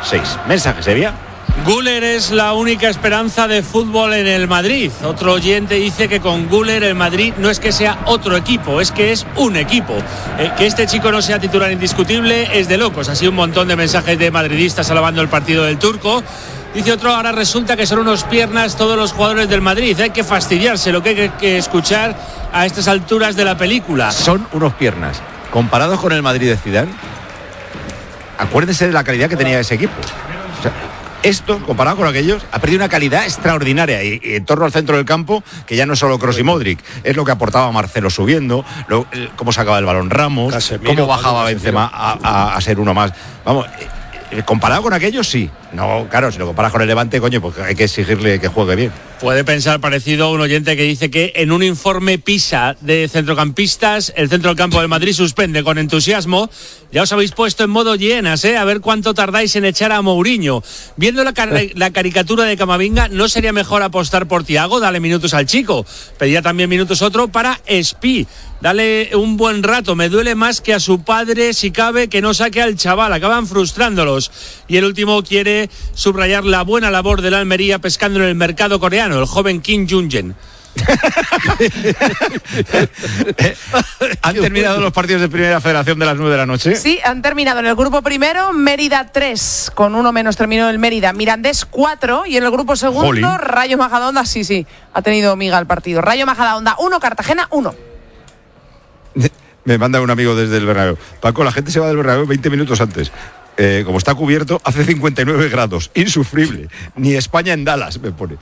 6. Mensaje, Sevilla. Güler es la única esperanza de fútbol en el Madrid. Otro oyente dice que con Güler el Madrid no es que sea otro equipo, es que es un equipo. Que este chico no sea titular indiscutible es de locos. Así un montón de mensajes de madridistas alabando el partido del turco. Dice otro, ahora resulta que son unos piernas todos los jugadores del Madrid. Hay que fastidiarse, lo que hay que escuchar a estas alturas de la película. Son unos piernas. Comparados con el Madrid de Zidane, acuérdense de la calidad que tenía ese equipo. O sea, esto, comparado con aquellos, ha perdido una calidad extraordinaria y en torno al centro del campo, que ya no es solo Kroos y Modric, es lo que aportaba Marcelo subiendo, cómo sacaba el balón Ramos, Casemiro, cómo bajaba Benzema a ser uno más. Vamos, comparado con aquellos, sí. No, claro, si lo comparas con el Levante, coño, pues hay que exigirle que juegue bien. Puede pensar parecido a un oyente que dice que en un informe PISA de centrocampistas, el centro del campo del Madrid suspende con entusiasmo. Ya os habéis puesto en modo hienas, a ver cuánto tardáis en echar a Mourinho. Viendo la caricatura de Camavinga, ¿no sería mejor apostar por Thiago? Dale minutos al chico. Pedía también minutos otro para Espi. Dale un buen rato. Me duele más que a su padre, si cabe, que no saque al chaval. Acaban frustrándolos. Y el último quiere subrayar la buena labor de la Almería pescando en el mercado coreano, el joven Kim Jung-jen. ¿Han terminado los partidos de Primera Federación de las 9 de la noche? Sí, han terminado. En el grupo primero, Mérida 3, con 1 menos terminó el Mérida. Mirandés 4, y en el grupo segundo, Jolín. Rayo Majadahonda, sí, ha tenido miga el partido. Rayo Majadahonda 1, Cartagena 1. Me manda un amigo desde el Bernabéu. Paco, la gente se va del Bernabéu 20 minutos antes. Como está cubierto, hace 59 grados, insufrible. Ni España en Dallas, me pone.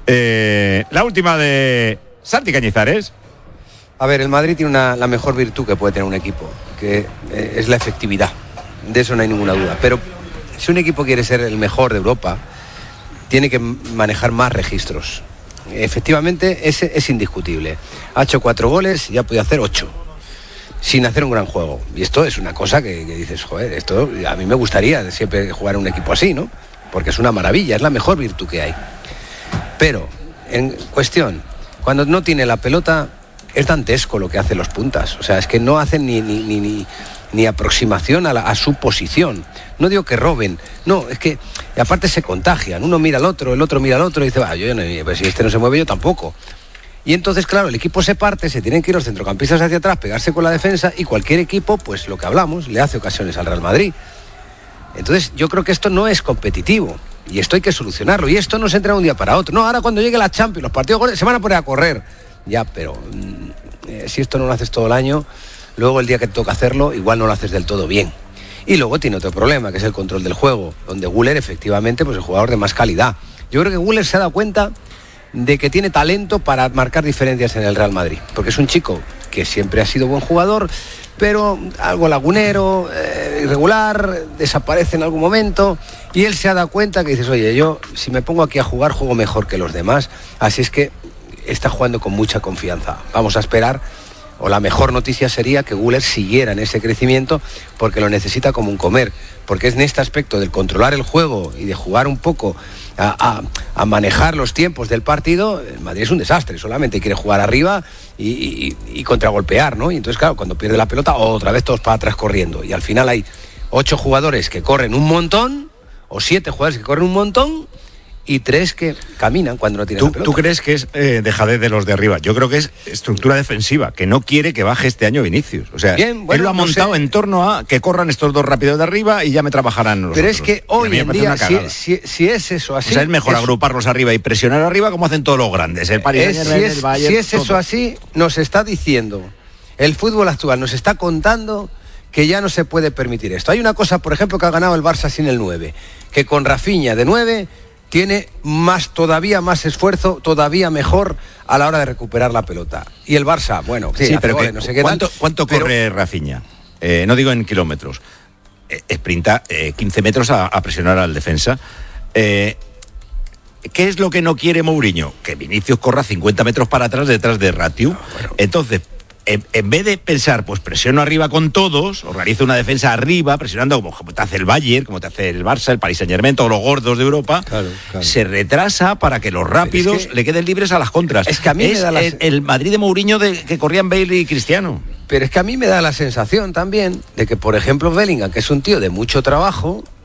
La última de Santi Cañizares. A ver, el Madrid tiene la mejor virtud que puede tener un equipo, que es la efectividad. De eso no hay ninguna duda. Pero si un equipo quiere ser el mejor de Europa, tiene que manejar más registros. Efectivamente, ese es indiscutible. Ha hecho 4 goles y ya podía hacer 8. Sin hacer un gran juego. Y esto es una cosa que dices, joder, esto a mí me gustaría siempre jugar en un equipo así, ¿no? Porque es una maravilla, es la mejor virtud que hay. Pero, en cuestión, cuando no tiene la pelota, es dantesco lo que hacen los puntas. O sea, es que no hacen ni aproximación a su posición. No digo que roben, no, es que y aparte se contagian. Uno mira al otro, el otro mira al otro y dice, yo no, pues si este no se mueve, yo tampoco. Y entonces, claro, el equipo se parte, se tienen que ir los centrocampistas hacia atrás, pegarse con la defensa, y cualquier equipo, pues lo que hablamos, le hace ocasiones al Real Madrid. Entonces, yo creo que esto no es competitivo, y esto hay que solucionarlo, y esto no se entra de un día para otro. No, ahora cuando llegue la Champions, los partidos se van a poner a correr. Ya, pero si esto no lo haces todo el año, luego el día que te toca hacerlo, igual no lo haces del todo bien. Y luego tiene otro problema, que es el control del juego, donde Güler, efectivamente, pues es el jugador de más calidad. Yo creo que Güler se ha dado cuenta de que tiene talento para marcar diferencias en el Real Madrid, porque es un chico que siempre ha sido buen jugador, pero algo lagunero, irregular, desaparece en algún momento, y él se ha dado cuenta que dices, oye, yo si me pongo aquí a jugar, juego mejor que los demás, así es que está jugando con mucha confianza. Vamos a esperar, o la mejor noticia sería que Güler siguiera en ese crecimiento, porque lo necesita como un comer, porque es en este aspecto del controlar el juego y de jugar un poco a manejar los tiempos del partido. El Madrid es un desastre, solamente quiere jugar arriba y contragolpear, ¿no? Y entonces, claro, cuando pierde la pelota, otra vez todos para atrás corriendo. Y al final hay 8 jugadores que corren un montón, o 7 jugadores que corren un montón, y 3 que caminan cuando no tienen la pelota. ¿Tú crees que es dejadez de los de arriba? Yo creo que es estructura defensiva, que no quiere que baje este año Vinicius. O sea, bien, bueno, él lo ha montado en torno a que corran estos dos rápidos de arriba y ya me trabajarán los Pero otros. Es que hoy en día, si es eso así... O sea, es mejor agruparlos arriba y presionar arriba como hacen todos los grandes. El Paris Saint-Germain, el Bayern... Si es eso así, nos está diciendo, el fútbol actual nos está contando que ya no se puede permitir esto. Hay una cosa, por ejemplo, que ha ganado el Barça sin el 9, que con Rafinha de 9... tiene todavía más esfuerzo, todavía mejor a la hora de recuperar la pelota. Y el Barça, bueno, sí, pero goles, no sé qué ¿cuánto corre Rafinha? No digo en kilómetros. Sprinta 15 metros a presionar al defensa. ¿Qué es lo que no quiere Mourinho? Que Vinicius corra 50 metros para atrás detrás de Ratiu. Bueno. Entonces, en vez de pensar, pues presiono arriba con todos, organizo una defensa arriba, presionando como te hace el Bayern, como te hace el Barça, el Paris Saint-Germain, todos los gordos de Europa, claro. Se retrasa para que los rápidos le queden libres a las contras. Es que a mí me da el Madrid de Mourinho que corrían Bale y Cristiano. Pero es que a mí me da la sensación también de que, por ejemplo, Bellingham, que es un tío de mucho trabajo,